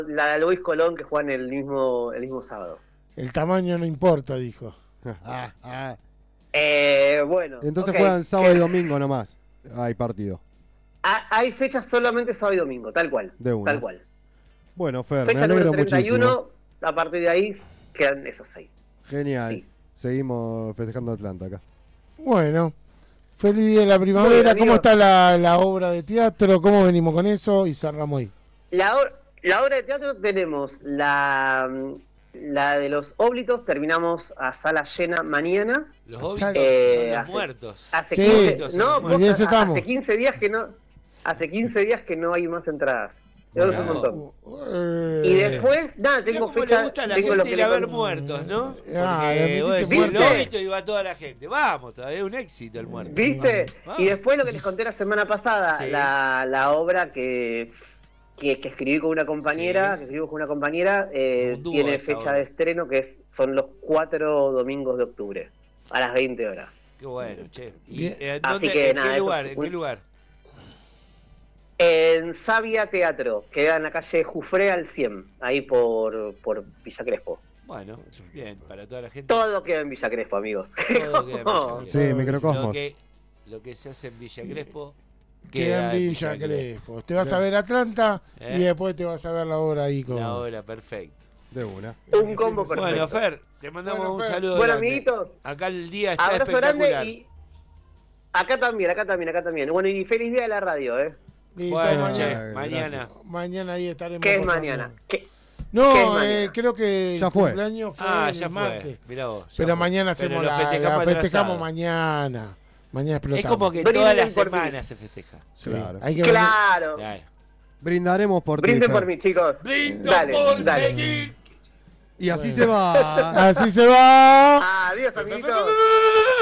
la de Luis Colón que juegan el mismo sábado. El tamaño no importa, dijo. Bueno. Entonces okay. juegan sábado y domingo nomás. Hay partido. Hay fechas solamente sábado y domingo, tal cual. De una. Tal cual. Bueno, Fer, me Fecha alegro número 31, muchísimo. a partir de ahí quedan esos 6. Genial. Sí. Seguimos festejando Atlanta acá. Bueno, feliz día de la primavera. Bueno, ¿Cómo amigos. está la obra de teatro? ¿Cómo venimos con eso? Y cerramos ahí. La obra de teatro tenemos la de los óblitos, terminamos a sala llena mañana. Los Sal- óbitos son los hace- muertos. Hace Sí. 15, no, Y de posta, eso estamos. hace 15 días que no hay más entradas. Eso es un montón. Eh, Y después, nada, Mirá tengo cómo fecha, le gusta a la tengo lo gente que ir a le ver con- muertos, ¿no? Ah, Porque vos ¿viste? decís, el ¿Viste? óbito y va toda la gente. Vamos, todavía es un éxito el muerto. ¿Viste? Vamos. Y después lo que les conté la semana pasada, Sí. la obra que escribí con una compañera, Sí. Un dúo tiene esa fecha obra. de estreno son los 4 domingos de octubre, a las 20 horas. Qué bueno, che. ¿Y Bien. Así que ¿en nada, qué eso lugar? es ¿En un- qué lugar? En Sabia Teatro, queda en la calle Jufré al 100, ahí por Villa Crespo. Bueno, bien, para toda la gente. Todo queda en Villa Crespo, amigos. Todo queda en Villa Crespo. Sí, Microcosmos. Lo que se hace en Villa Crespo Queda en Villa Crespo. Te vas a ver Atlanta y después te vas a ver la obra ahí con. La obra, perfecto. De una. Un combo perfecto. Bueno, Fer, te mandamos Bueno, un Fer. saludo. Bueno, grande. amiguitos, Acá el día está abrazo espectacular. grande y acá también. Bueno, y feliz día de la radio, Listo, Bueno, mañana. che, mañana. Mañana ahí estaremos. ¿Qué es pasando. mañana? ¿Qué No, es mañana? creo que Ya el fue. cumpleaños fue Ah, el ya martes. fue. Mirá vos. ya Pero fue. mañana Pero hacemos lo la festejamos festejamos atrasado. mañana. Mañana Es explotamos. como que Brinden toda la por mí. semana se festeja. Sí, Claro. hay que Claro. Dale. Brindaremos por ti. Brinden Fer. por mí, chicos. Brindo Dale, por dale. seguir. Y así se va. Así se va. Adiós, amiguitos.